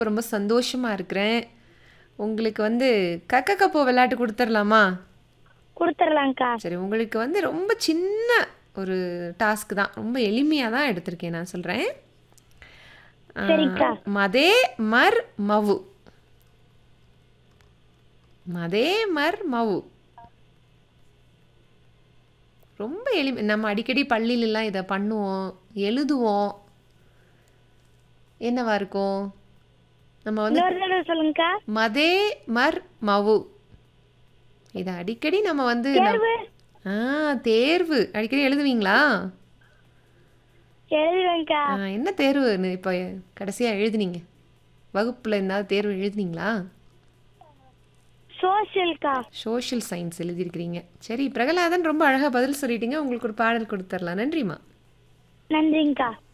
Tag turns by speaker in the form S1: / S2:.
S1: ரொம்ப சந்தோஷமா இருக்கிறேன். உங்களுக்கு வந்து கக்க கப்போ விளையாட்டு குடுத்துறலாமா?
S2: குடுத்துடலாங்க்கா.
S1: சரி, உங்களுக்கு வந்து ரொம்ப சின்ன ஒரு டாஸ்க் தான். ரொம்ப எளிமையா தான் எடுத்திருக்கேன் நான் சொல்றேன். ஆ,
S2: சரிக்கா.
S1: மதே மர் மவு. மதே மர் மவு. ரொம்ப எளிமை. நம்ம அடிக்கடி பள்ளியிலலாம் இத பண்ணுவோம், எழுதுவோம். என்னவா இருக்கும்? நம்ம வந்து
S2: இன்னொரு தடவை சொல்லுங்கக்கா.
S1: மதே மர் மவு. இத அடிக்கடி நம்ம வந்து
S2: தேர்வு
S1: ஆ, தேர்வு. அடிக்கடி எழுதுவீங்களா?
S2: எழுதுவேங்க்கா.
S1: என்ன தேர்வு இப்ப கடைசியா எழுதுனீங்க? வகுப்புல எதாவது தேர்வு எழுதுனீங்களா?
S2: சோசியல்க்கா.
S1: Social science எழுதியிருக்கிறீங்க. சரி, பிரகலாதன் ரொம்ப அழகா பதில் சொல்லிட்டீங்க. உங்களுக்கு ஒரு பாடல் கொடுத்துடலாம். நன்றிம்மா.
S2: நன்றிங்க்கா.